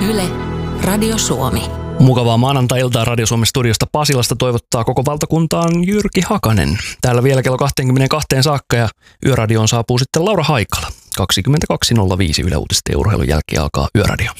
Yle, Radio Suomi. Mukavaa maanantai-iltaa Radio Suomen studiosta Pasilasta toivottaa koko valtakuntaan Jyrki Hakanen. Täällä vielä kello 22 saakka ja Yöradioon saapuu sitten Laura Haikala. 22.05 Yle Uutiset ja urheilun jälkeen alkaa Yöradio.